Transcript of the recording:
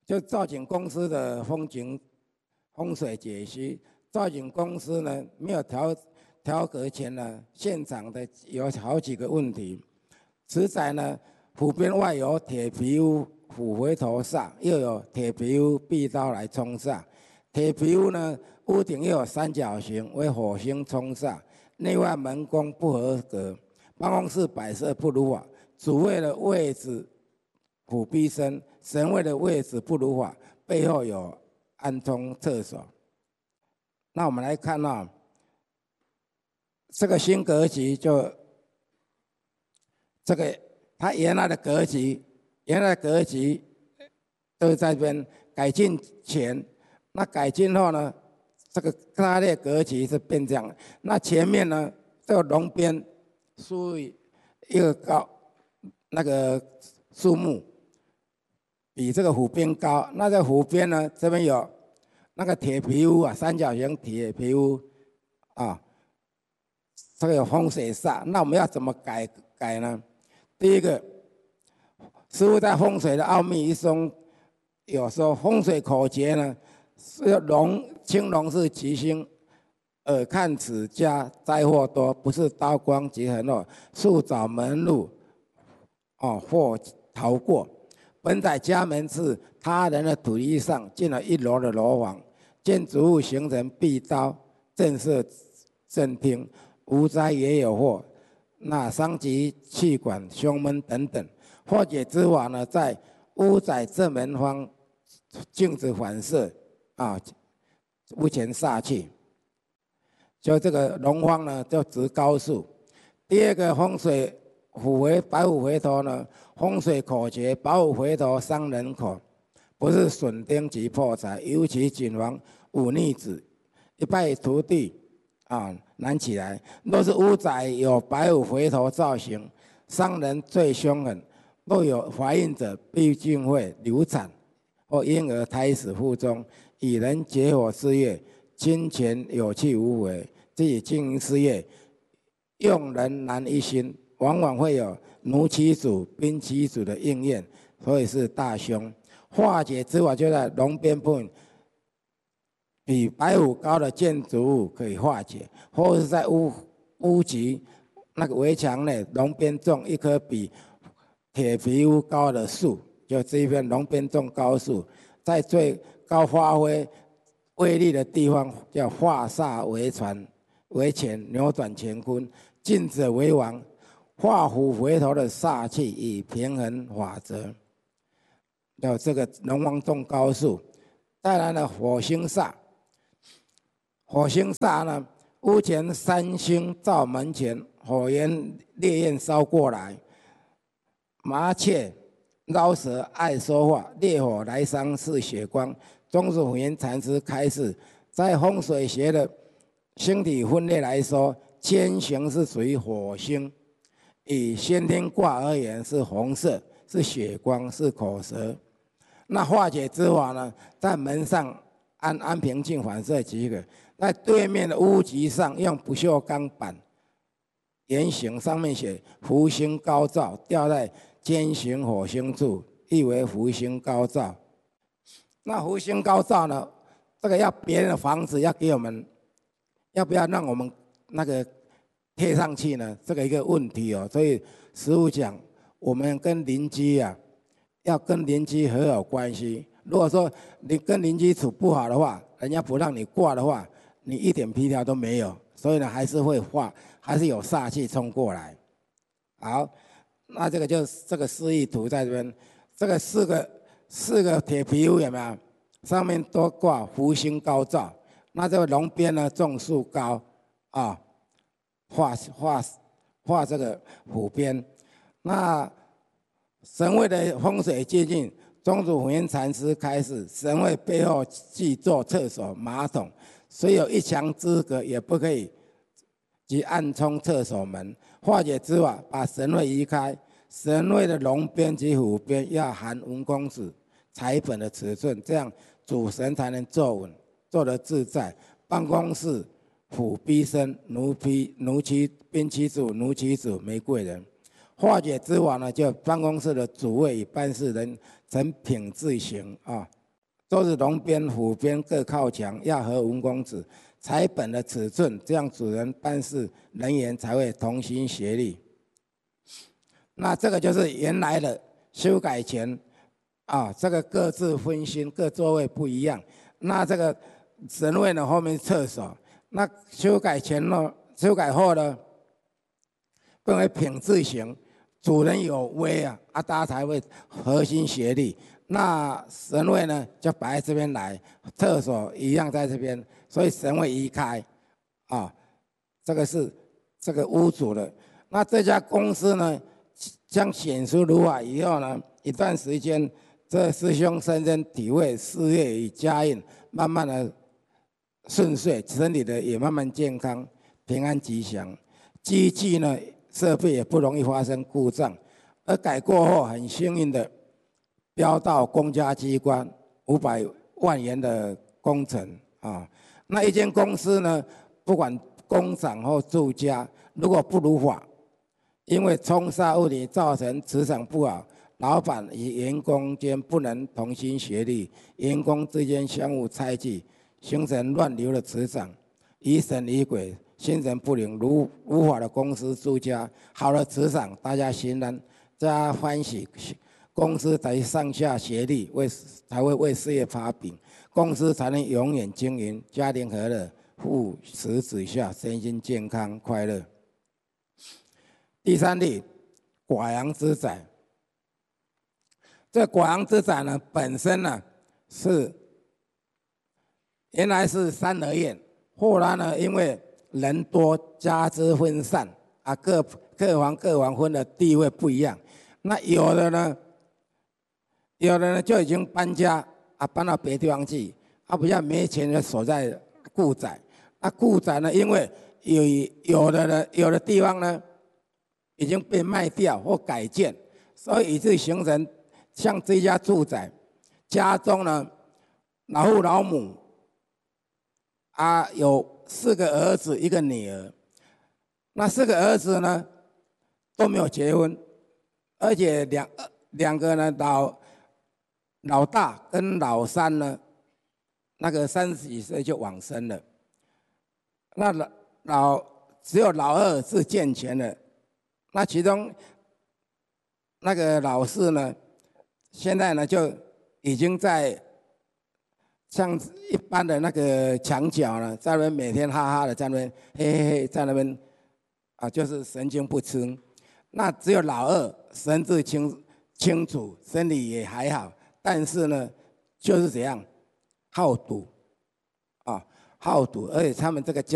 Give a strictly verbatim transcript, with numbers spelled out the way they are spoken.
就造景公司的风景风水解析。造景公司呢没有调调格前呢，现场的有好几个问题。此宅呢，湖边外有铁皮屋虎回头煞，又有铁皮屋壁刀来冲煞。铁皮屋呢，屋顶又有三角形，为火星冲煞。内外门宫不合格，办公室摆设不如法。主位的位置虎逼身，神位的位置不如法，背后有安冲厕所。那我们来看啊、哦，这个新格局就这个它原来的格局，原来的格局都在这边改进前，那改进后呢，这个大列格局是变这样。那前面呢，这个龙边属于一个高那个树木，比这个湖边高。那在湖边呢，这边有那个铁皮屋啊，三角形铁皮屋啊，这个有风水煞。那我们要怎么改改呢？第一个，师父在风水的奥秘一中有说，风水口诀呢是龙，青龙是吉星，耳看此家灾祸多，不是刀光及横祸，树找门路，哦，或逃过。本宅家门是他人的土地上进了一楼的楼房。建筑物形成壁刀，震慑震听，无灾也有祸，那伤及气管、胸闷等等。化解之法呢，在屋宅正门方镜子反射啊，屋前煞气。就这个龙方呢，就植高树。第二个风水虎回白虎回头呢，风水口诀：白虎回头伤人口，不是损丁及破财，尤其谨防忤逆子，一败涂地啊，难起来。若是屋宅有白虎回头造型，伤人最凶狠。若有怀孕者，必定会流产或婴儿胎死腹中，与人结伙事业，金钱有去无回，自己经营事业，用人难一心，往往会有奴妻主、兵妻主的应验，所以是大凶。化解之法就在龙边部分。比白虎高的建筑物可以化解，或是在屋屋脊那个围墙内，龙边种一棵比铁皮屋高的树，就这一片龙边种高树，在最高发挥威力的地方叫化煞为传为乾，扭转乾坤，进者为王，化虎回头的煞气以平衡法则。有这个龙王种高树，带来了火星煞。火星煞呢，屋前三星照门前，火焰烈焰烧过来，麻雀、捞蛇爱说话，烈火来伤是血光。宗祖元禅师开示，在风水学的星体分类来说，天行是属于火星，以先天卦而言是红色，是血光，是口舌。那化解之法呢，在门上安安平镜反射几个。在对面的屋脊上用不锈钢板圆形，上面写福星高照，吊在尖形火星处，意为福星高照。那福星高照呢，这个要别人的房子要给我们，要不要让我们那个贴上去呢？这个一个问题哦。所以师父讲，我们跟邻居啊，要跟邻居和好关系。如果说你跟邻居处不好的话，人家不让你挂的话，你一点皮条都没有，所以呢，还是会化，还是有煞气冲过来。好，那这个就是这个示意图在这边，这个四个四个铁皮屋有没有？上面都挂福星高照，那这个龙边呢种树高啊，画画画这个虎边。那神位的风水接近，宗祖福元禅师开示，神位背后即做厕所、马桶。虽有一墙之隔，也不可以即暗冲厕所门。化解之法，把神位移开，神位的龙边及虎边要含文公子彩本的尺寸，这样主神才能坐稳，坐得自在。办公室虎逼身，奴婢奴妻兵妻主，奴妻主玫瑰人。化解之法呢，就办公室的主位与办事人成品字形啊， 都是龙边、虎边各靠墙，要合文公子采本的尺寸，这样主人办事人员才会同心协力。那这个就是原来的修改前啊，这个各自分心，各座位不一样。那这个神位呢，后面是厕所。那修改前呢，修改后呢，变为品字形，主人有威啊，啊，大家才会合心协力。那神位呢，就摆在这边来，厕所一样在这边，所以神位移开，啊，这个是这个屋主的。那这家公司呢，将显出如法以后呢，一段时间，这师兄深深体会事业与家运，慢慢的顺遂，身体的也慢慢健康、平安吉祥。机器呢，设备也不容易发生故障，而改过后很幸运的标到公家机关五百万元的工程啊。那一间公司呢，不管工厂或住家，如果不如法，因为冲煞物理造成磁场不好，老板与员工间不能同心协力，员工之间相互猜忌，形成乱流的磁场，疑神疑鬼，心神不宁，如无法的公司住家，好的磁场，大家心安，大家欢喜，公司才上下协力，为才会为事业发饼，公司才能永远经营，家庭和乐，父慈子孝，身心健康快乐。第三例，寡阳之宅。这寡阳之宅呢，本身呢是原来是三合院，后来呢因为人多家资分散啊，各各房各房分的地位不一样。那有的呢，有的呢就已经搬家啊，搬到别地方去，啊，比较没钱的所在故宅。那故宅呢，因为有有的呢，有的地方呢已经被卖掉或改建，所以以致形成像这家住宅，家中呢老父老母啊有四个儿子一个女儿，那四个儿子呢都没有结婚，而且两两个呢老老大跟老三呢，那个三十几岁就往生了，那老老只有老二是健全的。那其中那个老四呢，现在呢就已经在像一般的那个墙角呢，在那边每天哈哈的在那边嘿嘿嘿，在那边啊，就是神经不清。那只有老二神志清清楚，身体也还好，但是呢，就是怎样好赌啊，好赌，而且他们这个家。